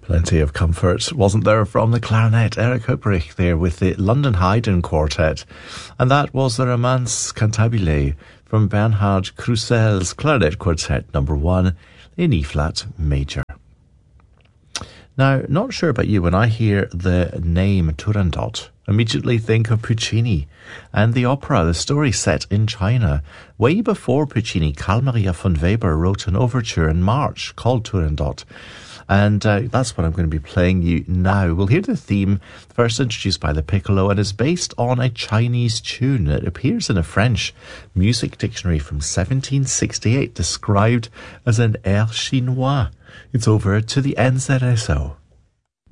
Plenty of comfort, wasn't there, from the clarinet Eric Hubrich there with the London Haydn Quartet. And that was the Romance Cantabile from Bernhard Krusell's Clarinet Quartet number 1 in E-flat major. Now, not sure about you, when I hear the name Turandot, immediately think of Puccini and the opera, the story set in China. Way before Puccini, Carl Maria von Weber wrote an overture in March called Turandot. And that's what I'm going to be playing you now. We'll hear the theme, first introduced by the piccolo, and is based on a Chinese tune. It appears in a French music dictionary from 1768, described as an air chinois. It's over to the NZSO.